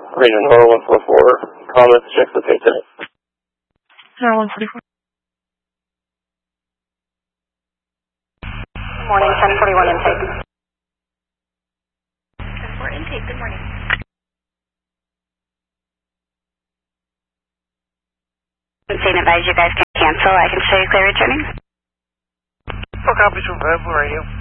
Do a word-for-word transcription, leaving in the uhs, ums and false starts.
Region Nora one four four, comments, check the pay tonight. Nora one forty-four. Good morning, ten forty-one intake. ten four intake, good morning. Insane advise you guys can cancel. I can show you clear returning. Four copies from Web, where are you?